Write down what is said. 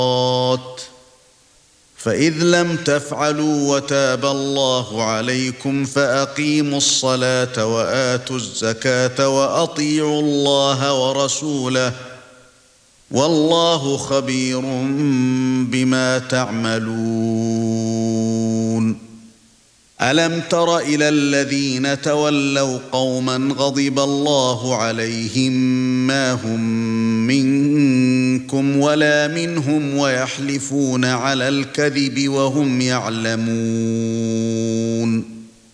فإذ لم تفعلوا وتاب الله عليكم فأقيموا الصلاة وآتوا الزكاة وأطيعوا الله ورسوله والله خبير بما تعملون. ألم تر إلى الذين تولوا قوما غضب الله عليهم ما هم منكم ولا منهم ويحلفون على الكذب وهم يعلمون